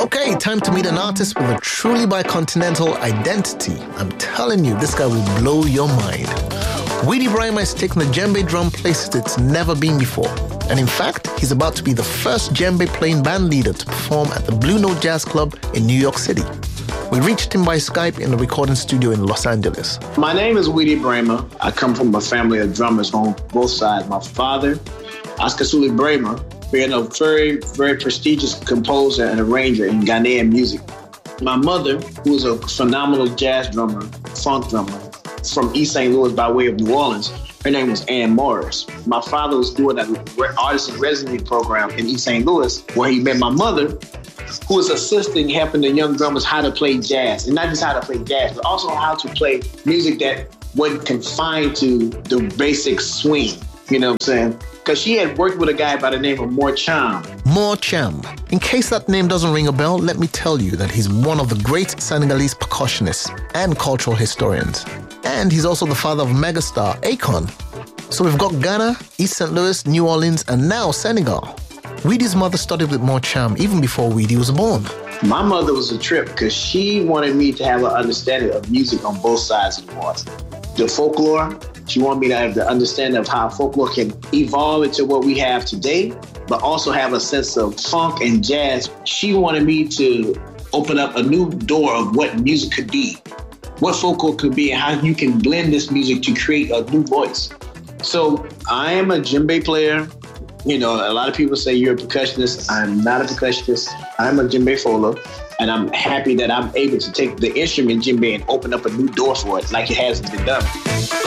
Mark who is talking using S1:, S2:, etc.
S1: Okay, time to meet an artist with a truly bicontinental identity. I'm telling you, this guy will blow your mind. Weedy Brahima is taking the djembe drum places it's never been before. And in fact, he's about to be the first djembe playing band leader to perform at the Blue Note Jazz Club in New York City. We reached him by Skype in the recording studio in Los Angeles.
S2: My name is Weedy Brahima. I come from a family of drummers on both sides. My father, Oscar Suli Brahima, being a very, very prestigious composer and arranger in Ghanaian music. My mother, who is a phenomenal jazz drummer, funk drummer, from East St. Louis by way of New Orleans. Her name was Ann Morris. My father was doing an artist in residency program in East St. Louis where he met my mother, who was assisting, helping the young drummers how to play jazz. And not just how to play jazz, but also how to play music that wasn't confined to the basic swing. You know what I'm saying? Because she had worked with a guy by the name of Mor Cham.
S1: Mor Cham. In case that name doesn't ring a bell, let me tell you that he's one of the great Senegalese percussionists and cultural historians. And he's also the father of megastar Akon. So we've got Ghana, East St. Louis, New Orleans, and now Senegal. Weedy's mother studied with Mor Cham even before Weedy was born.
S2: My mother was a trip because she wanted me to have an understanding of music on both sides of the water. The folklore, she wanted me to have the understanding of how folklore can evolve into what we have today, but also have a sense of funk and jazz. She wanted me to open up a new door of what music could be, what folklore could be, and how you can blend this music to create a new voice. So I am a djembe player. You know, a lot of people say you're a percussionist. I'm not a percussionist. I'm a djembe fola. And I'm happy that I'm able to take the instrument djembe and open up a new door for it like it has been done.